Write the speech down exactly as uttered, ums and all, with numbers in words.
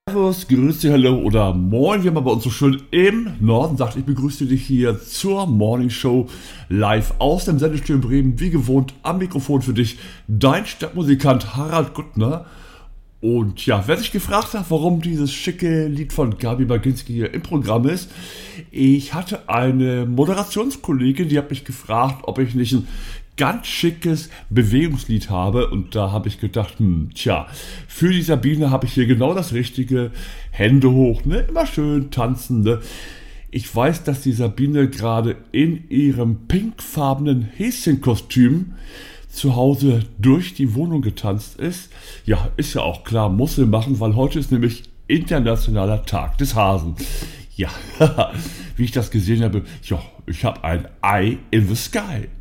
Servus, grüße, hallo oder moin, wie man bei uns so schön im Norden sagt. Ich begrüße dich hier zur Morning Show live aus dem Sendestudio in Bremen. Wie gewohnt am Mikrofon für dich dein Stadtmusikant Harald Guttner. Und ja, wer sich gefragt hat, warum dieses schicke Lied von Gabi Baginski hier im Programm ist, ich hatte eine Moderationskollegin, die hat mich gefragt, ob ich nicht ein ganz schickes Bewegungslied habe, und da habe ich gedacht, hm, tja, für die Sabine habe ich hier genau das Richtige. Hände hoch, ne, immer schön tanzen, ne. Ich weiß, dass die Sabine gerade in ihrem pinkfarbenen Häschenkostüm zu Hause durch die Wohnung getanzt ist. Ja, ist ja auch klar, muss sie machen, weil heute ist nämlich internationaler Tag des Hasen. Ja, wie ich das gesehen habe, ja, ich habe ein Eye in the Sky.